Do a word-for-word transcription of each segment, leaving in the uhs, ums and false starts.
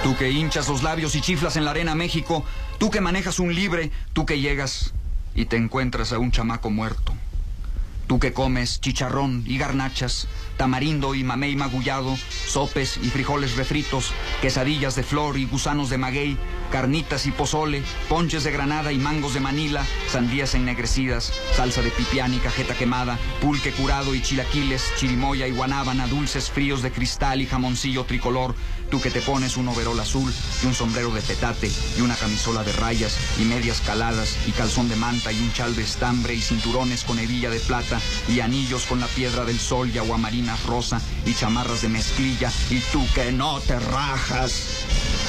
Tú que hinchas los labios y chiflas en la arena México, tú que manejas un libre, tú que llegas y te encuentras a un chamaco muerto. Tú que comes chicharrón y garnachas, tamarindo y mamey magullado, sopes y frijoles refritos, quesadillas de flor y gusanos de maguey, carnitas y pozole, ponches de granada y mangos de Manila, sandías ennegrecidas, salsa de pipián y cajeta quemada, pulque curado y chilaquiles, chirimoya y guanábana, dulces fríos de cristal y jamoncillo tricolor. Tú que te pones un overol azul y un sombrero de petate y una camisola de rayas y medias caladas y calzón de manta y un chal de estambre y cinturones con hebilla de plata y anillos con la piedra del sol y aguamarinas rosa y chamarras de mezclilla, y tú que no te rajas.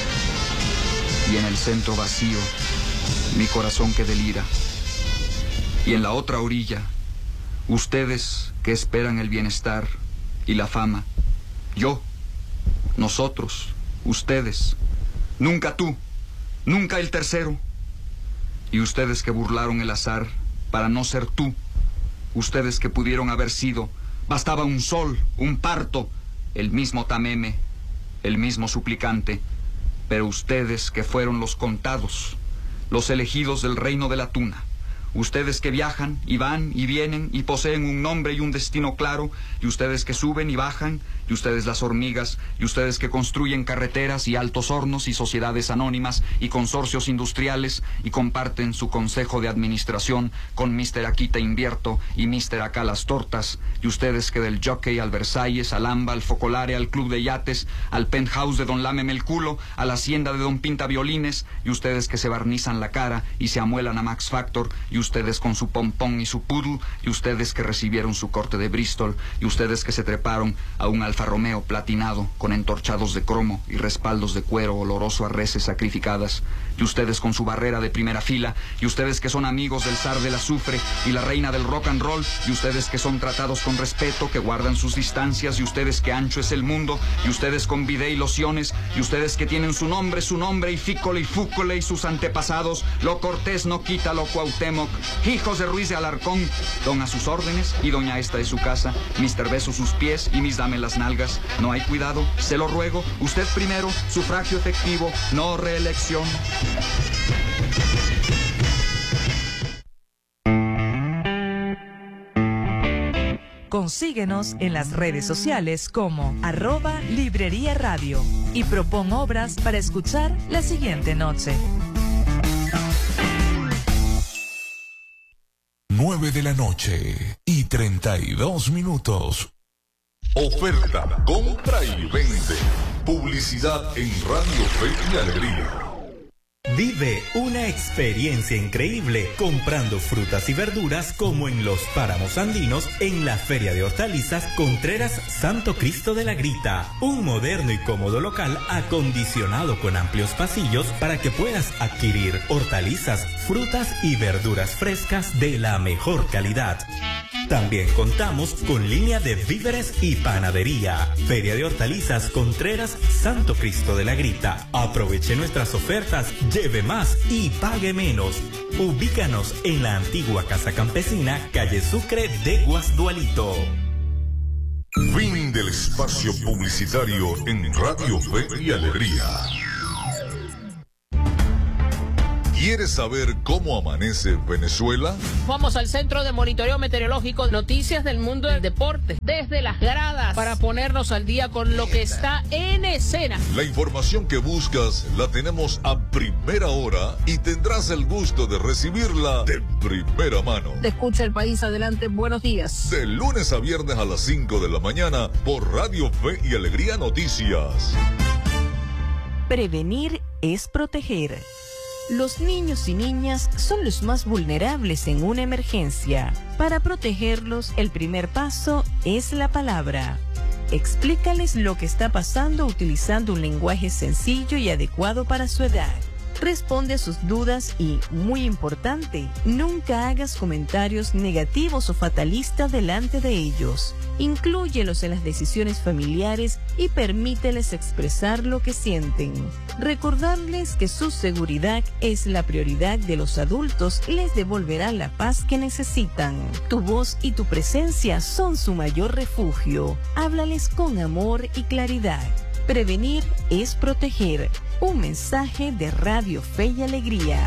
Y en el centro vacío, mi corazón que delira. Y en la otra orilla, ustedes que esperan el bienestar y la fama. Yo, nosotros, ustedes, nunca tú, nunca el tercero. Y ustedes que burlaron el azar para no ser tú. Ustedes que pudieron haber sido, bastaba un sol, un parto, el mismo Tameme, el mismo suplicante. Pero ustedes que fueron los contados, los elegidos del reino de la tuna, ustedes que viajan y van y vienen y poseen un nombre y un destino claro, y ustedes que suben y bajan, y ustedes las hormigas, y ustedes que construyen carreteras y altos hornos y sociedades anónimas y consorcios industriales y comparten su consejo de administración con mister Aquita Invierto y mister Acá las Tortas, y ustedes que del Jockey al Versalles, al Amba, al Focolare, al Club de Yates, al Penthouse de Don Lámeme el Culo, a la Hacienda de Don Pinta Violines, y ustedes que se barnizan la cara y se amuelan a Max Factor, y ustedes con su pompón y su poodle, y ustedes que recibieron su corte de Bristol, y ustedes que se treparon a un Alfa Romeo platinado con entorchados de cromo y respaldos de cuero oloroso a reses sacrificadas, y ustedes con su barrera de primera fila, y ustedes que son amigos del zar del azufre y la reina del rock and roll, y ustedes que son tratados con respeto, que guardan sus distancias, y ustedes que ancho es el mundo, y ustedes con bidet y lociones, y ustedes que tienen su nombre, su nombre, y fícole y fúcole, y sus antepasados, lo Cortés no quita lo Cuauhtémoc, hijos de Ruiz de Alarcón, don a sus órdenes, y doña esta es su casa, mister Beso sus pies, y mis dame las nalgas, no hay cuidado, se lo ruego, usted primero, sufragio efectivo, no reelección. Consíguenos en las redes sociales como arroba Librería Radio y propon obras para escuchar la siguiente noche. nueve de la noche y treinta y dos minutos. Oferta, compra y vende. Publicidad en Radio Fe y Alegría. Vive una experiencia increíble comprando frutas y verduras como en los páramos andinos en la Feria de Hortalizas Contreras Santo Cristo de la Grita. Un moderno y cómodo local acondicionado con amplios pasillos para que puedas adquirir hortalizas, frutas y verduras frescas de la mejor calidad. También contamos con línea de víveres y panadería. Feria de Hortalizas Contreras Santo Cristo de la Grita. Aproveche nuestras ofertas, lleve más y pague menos. Ubícanos en la antigua Casa Campesina, calle Sucre de Guasdualito. Fin del espacio publicitario en Radio Fe y Alegría. ¿Quieres saber cómo amanece Venezuela? Vamos al Centro de Monitoreo Meteorológico, noticias del mundo del deporte, desde las gradas, para ponernos al día con lo que está en escena. La información que buscas la tenemos a primera hora y tendrás el gusto de recibirla de primera mano. Te escucha el país, adelante, buenos días. De lunes a viernes a las cinco de la mañana por Radio Fe y Alegría Noticias. Prevenir es proteger. Los niños y niñas son los más vulnerables en una emergencia. Para protegerlos, el primer paso es la palabra. Explícales lo que está pasando utilizando un lenguaje sencillo y adecuado para su edad. Responde a sus dudas y, muy importante, nunca hagas comentarios negativos o fatalistas delante de ellos. Inclúyelos en las decisiones familiares y permíteles expresar lo que sienten. Recordarles que su seguridad es la prioridad de los adultos y les devolverá la paz que necesitan. Tu voz y tu presencia son su mayor refugio. Háblales con amor y claridad. Prevenir es proteger. Un mensaje de Radio Fe y Alegría.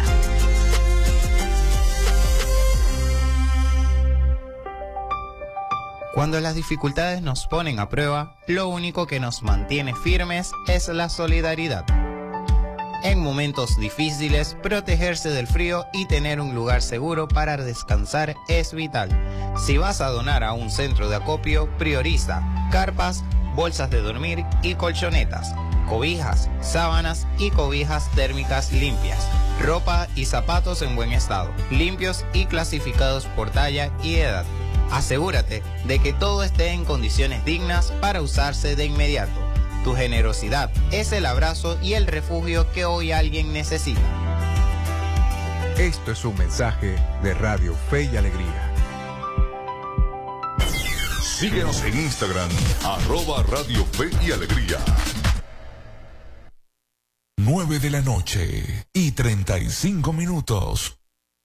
Cuando las dificultades nos ponen a prueba, lo único que nos mantiene firmes es la solidaridad. En momentos difíciles, protegerse del frío y tener un lugar seguro para descansar es vital. Si vas a donar a un centro de acopio, prioriza carpas, bolsas de dormir y colchonetas, cobijas, sábanas y cobijas térmicas limpias, ropa y zapatos en buen estado, limpios y clasificados por talla y edad. Asegúrate de que todo esté en condiciones dignas para usarse de inmediato. Tu generosidad es el abrazo y el refugio que hoy alguien necesita. Esto es un mensaje de Radio Fe y Alegría. Síguenos en Instagram, arroba Radio Fe y Alegría. nueve de la noche y treinta y cinco minutos.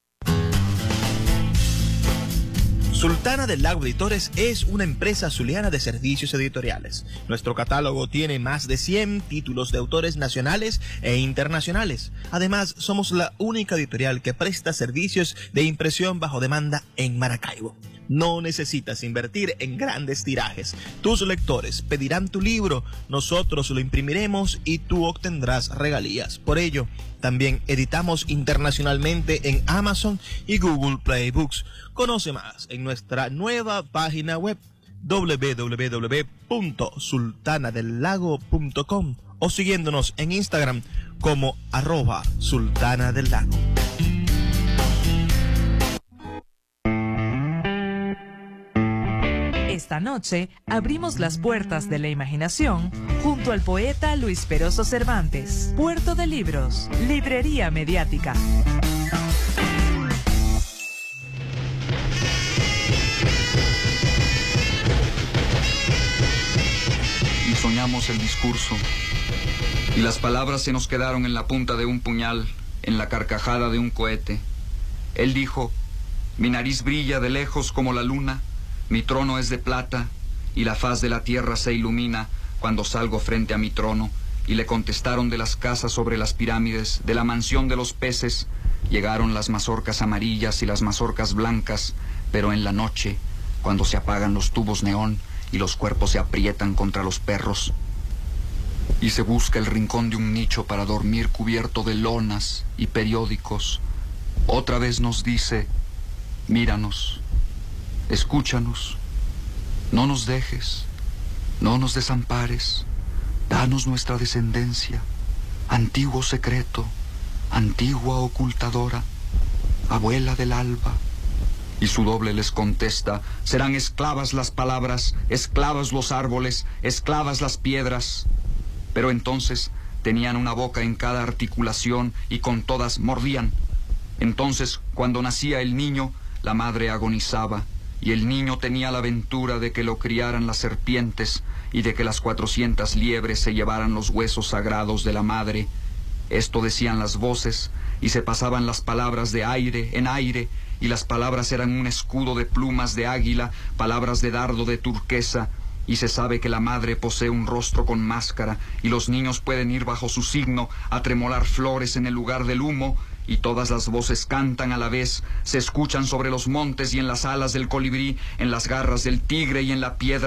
Sultana del Lago Editores es una empresa zuliana de servicios editoriales. Nuestro catálogo tiene más de cien títulos de autores nacionales e internacionales. Además, somos la única editorial que presta servicios de impresión bajo demanda en Maracaibo. No necesitas invertir en grandes tirajes. Tus lectores pedirán tu libro, nosotros lo imprimiremos y tú obtendrás regalías. Por ello, también editamos internacionalmente en Amazon y Google Play Books. Conoce más en nuestra nueva página web doble u doble u doble u punto sultana del lago punto com o siguiéndonos en Instagram como arroba sultana del lago. Esta noche abrimos las puertas de la imaginación junto al poeta Luis Peroso Cervantes. Puerto de Libros, Librería Mediática. Y soñamos el discurso, y las palabras se nos quedaron en la punta de un puñal, en la carcajada de un cohete. Él dijo: mi nariz brilla de lejos como la luna, mi trono es de plata, y la faz de la tierra se ilumina cuando salgo frente a mi trono. Y le contestaron de las casas sobre las pirámides, de la mansión de los peces, llegaron las mazorcas amarillas y las mazorcas blancas, pero en la noche, cuando se apagan los tubos neón y los cuerpos se aprietan contra los perros, y se busca el rincón de un nicho para dormir cubierto de lonas y periódicos, otra vez nos dice: míranos, escúchanos, no nos dejes, no nos desampares, danos nuestra descendencia, antiguo secreto, antigua ocultadora, abuela del alba. Y su doble les contesta: serán esclavas las palabras, esclavas los árboles, esclavas las piedras. Pero entonces tenían una boca en cada articulación y con todas mordían. Entonces, cuando nacía el niño, la madre agonizaba, y el niño tenía la ventura de que lo criaran las serpientes y de que las cuatrocientas liebres se llevaran los huesos sagrados de la madre. Esto decían las voces, y se pasaban las palabras de aire en aire, y las palabras eran un escudo de plumas de águila, palabras de dardo de turquesa, y se sabe que la madre posee un rostro con máscara, y los niños pueden ir bajo su signo a tremolar flores en el lugar del humo, y todas las voces cantan a la vez, se escuchan sobre los montes y en las alas del colibrí, en las garras del tigre y en la piedra